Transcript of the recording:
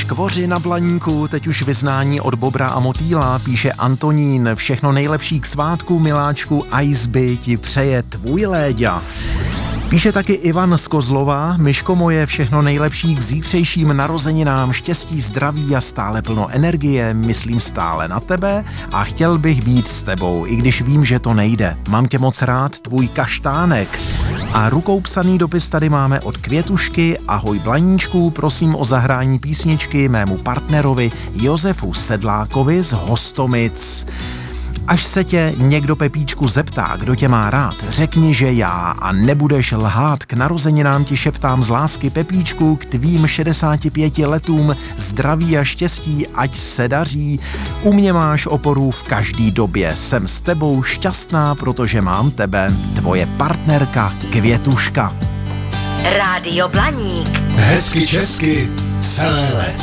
škvoři na Blaníku, teď už vyznání od Bobra a Motýla, píše Antonín. Všechno nejlepší k svátku, miláčku, Iceby ti přeje tvůj Léďa. Píše taky Ivan z Kozlova. Myško moje, všechno nejlepší k zítřejším narozeninám, štěstí, zdraví a stále plno energie, myslím stále na tebe a chtěl bych být s tebou, i když vím, že to nejde. Mám tě moc rád, tvůj Kaštánek. A rukou psaný dopis tady máme od Květušky. Ahoj Blaníčku, prosím o zahrání písničky mému partnerovi Josefu Sedlákovi z Hostomic. Až se tě někdo, Pepíčku, zeptá, kdo tě má rád, řekni, že já a nebudeš lhát. K narozeninám ti šeptám z lásky, Pepíčku, k tvým 65 letům zdraví a štěstí, ať se daří. U mě máš oporu v každý době. Jsem s tebou šťastná, protože mám tebe. Tvoje partnerka Květuška. Rádio Blaník. Hezky česky celé léto.